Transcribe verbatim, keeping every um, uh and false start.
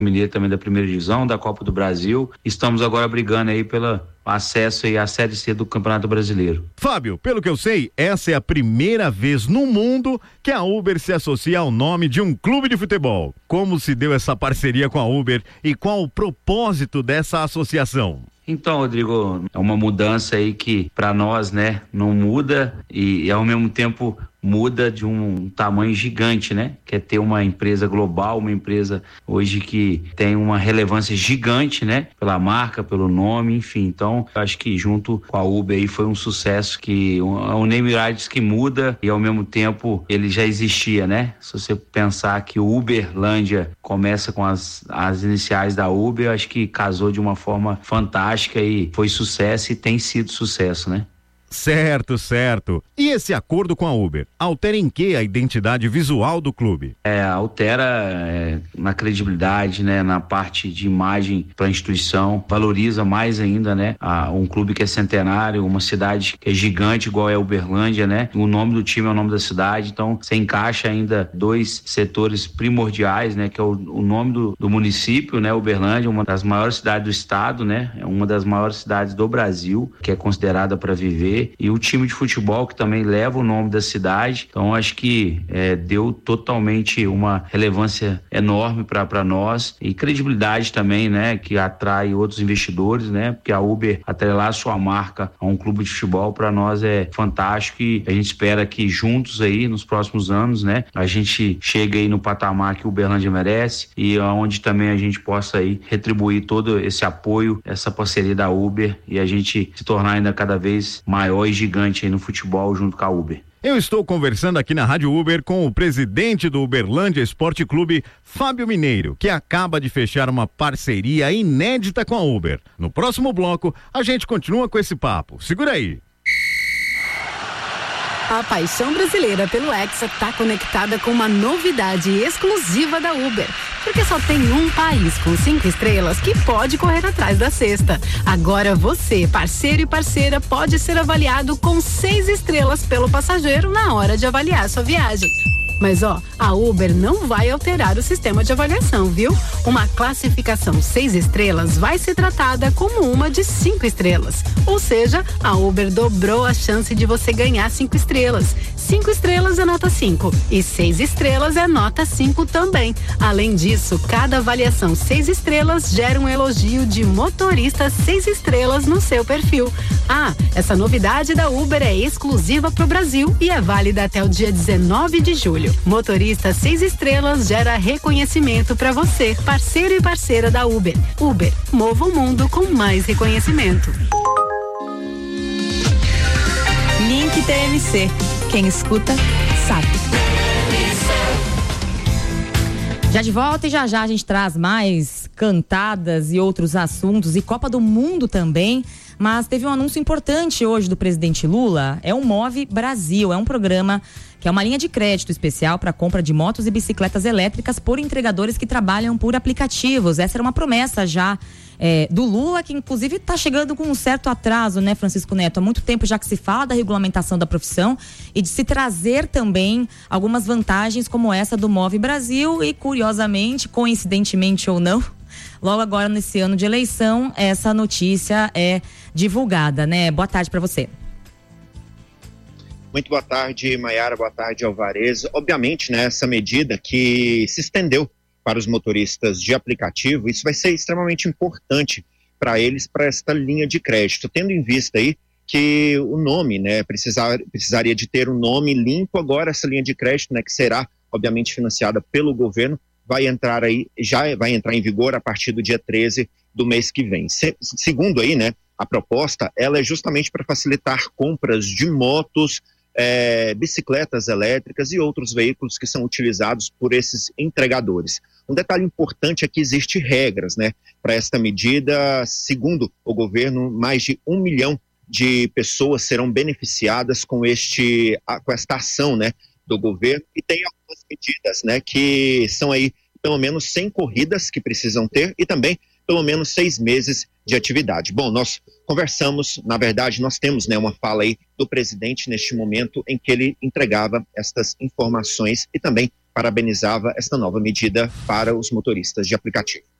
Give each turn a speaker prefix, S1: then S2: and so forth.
S1: Mineiro também da primeira divisão, da Copa do Brasil. Estamos agora brigando aí pelo acesso aí à Série C do Campeonato Brasileiro.
S2: Fábio, pelo que eu sei, essa é a primeira vez no mundo que a Uber se associa ao nome de um clube de futebol. Como se deu essa parceria com a Uber e qual o propósito dessa associação?
S1: Então, Rodrigo, é uma mudança aí que para nós, né, não muda e, e ao mesmo tempo muda de um tamanho gigante, né? Que é ter uma empresa global, uma empresa hoje que tem uma relevância gigante, né? Pela marca, pelo nome, enfim. Então, acho que junto com a Uber aí foi um sucesso que é um name rights que muda e ao mesmo tempo ele já existia, né? Se você pensar que o Uberlândia começa com as, as iniciais da Uber, acho que casou de uma forma fantástica e foi sucesso e tem sido sucesso, né?
S2: Certo, certo. E esse acordo com a Uber, altera em que a identidade visual do clube?
S1: É, altera é, na credibilidade, né, na parte de imagem para a instituição, valoriza mais ainda, né, a, um clube que é centenário, uma cidade que é gigante igual é Uberlândia, né, o nome do time é o nome da cidade, então você encaixa ainda dois setores primordiais, né, que é o, o nome do, do município, né, Uberlândia, uma das maiores cidades do estado, né, é uma das maiores cidades do Brasil, que é considerada para viver, e o time de futebol que também leva o nome da cidade. Então acho que é, deu totalmente uma relevância enorme para nós e credibilidade também, né, que atrai outros investidores, né, porque a Uber atrelar sua marca a um clube de futebol para nós é fantástico e a gente espera que juntos aí nos próximos anos, né, a gente chegue aí no patamar que o Uberlândia merece e onde também a gente possa aí retribuir todo esse apoio, essa parceria da Uber e a gente se tornar ainda cada vez maior e gigante aí no futebol junto com a Uber.
S2: Eu estou conversando aqui na Rádio Uber com o presidente do Uberlândia Esporte Clube, Fábio Mineiro, que acaba de fechar uma parceria inédita com a Uber. No próximo bloco, a gente continua com esse papo. Segura aí.
S3: A paixão brasileira pelo Hexa está conectada com uma novidade exclusiva da Uber. Porque só tem um país com cinco estrelas que pode correr atrás da sexta. Agora você, parceiro e parceira, pode ser avaliado com seis estrelas pelo passageiro na hora de avaliar sua viagem. Mas ó, a Uber não vai alterar o sistema de avaliação, viu? Uma classificação seis estrelas vai ser tratada como uma de cinco estrelas. Ou seja, a Uber dobrou a chance de você ganhar cinco estrelas. Cinco estrelas é nota cinco e seis estrelas é nota cinco também. Além disso, cada avaliação seis estrelas gera um elogio de motorista seis estrelas no seu perfil. Ah, essa novidade da Uber é exclusiva para o Brasil e é válida até o dia dezenove de julho. Motorista seis estrelas gera reconhecimento para você, parceiro e parceira da Uber. Uber, mova o mundo com mais reconhecimento.
S4: Link T M C. Quem escuta, sabe. Já de volta e já já a gente traz mais cantadas e outros assuntos e Copa do Mundo também. Mas teve um anúncio importante hoje do presidente Lula, é o Move Brasil, é um programa que é uma linha de crédito especial para compra de motos e bicicletas elétricas por entregadores que trabalham por aplicativos. Essa era uma promessa já é, do Lula, que inclusive está chegando com um certo atraso, né, Francisco Neto? Há muito tempo já que se fala da regulamentação da profissão e de se trazer também algumas vantagens como essa do Move Brasil e, curiosamente, coincidentemente ou não, logo agora nesse ano de eleição, essa notícia é divulgada, né? Boa tarde para você.
S5: Muito boa tarde, Maiara, boa tarde, Alvarez. Obviamente, né, essa medida que se estendeu para os motoristas de aplicativo, isso vai ser extremamente importante para eles, para esta linha de crédito, tendo em vista aí que o nome, né, precisar, precisaria de ter um nome limpo. Agora essa linha de crédito, né, que será obviamente financiada pelo governo, vai entrar aí, já vai entrar em vigor a partir do dia treze do mês que vem. Se, segundo aí, né, a proposta, ela é justamente para facilitar compras de motos, é, bicicletas elétricas e outros veículos que são utilizados por esses entregadores. Um detalhe importante é que existem regras, né, para esta medida. Segundo o governo, mais de um milhão de pessoas serão beneficiadas com, este, com esta ação, né, do governo, e tem algumas medidas, né, que são aí pelo menos cem corridas que precisam ter e também pelo menos seis meses de atividade. Bom, nós conversamos, na verdade nós temos, né, uma fala aí do presidente neste momento em que ele entregava estas informações e também parabenizava esta nova medida para os motoristas de aplicativo.